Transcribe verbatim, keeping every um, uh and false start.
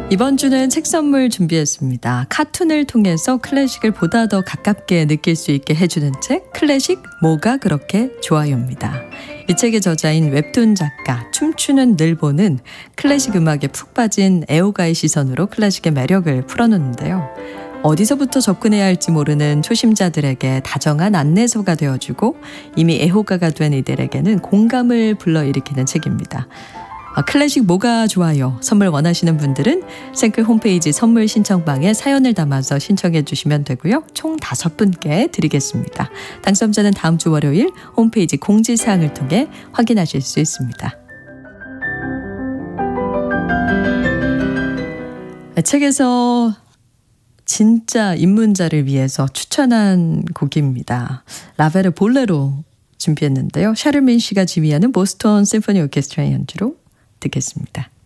이번 주는 책 선물 준비했습니다. 카툰을 통해서 클래식을 보다 더 가깝게 느낄 수 있게 해주는 책, 클래식 뭐가 그렇게 좋아요입니다. 이 책의 저자인 웹툰 작가 춤추는 늘보는 클래식 음악에 푹 빠진 애호가의 시선으로 클래식의 매력을 풀어놓는데요. 어디서부터 접근해야 할지 모르는 초심자들에게 다정한 안내서가 되어주고 이미 애호가가 된 이들에게는 공감을 불러일으키는 책입니다. 클래식 뭐가 좋아요? 선물 원하시는 분들은 생클 홈페이지 선물 신청방에 사연을 담아서 신청해 주시면 되고요. 총 다섯 분께 드리겠습니다. 당첨자는 다음 주 월요일 홈페이지 공지사항을 통해 확인하실 수 있습니다. 책에서 진짜 입문자를 위해서 추천한 곡입니다. 라벨의 볼레로 준비했는데요. 샤를민 씨가 지휘하는 보스턴 심포니 오케스트라의 연주로 듣겠습니다.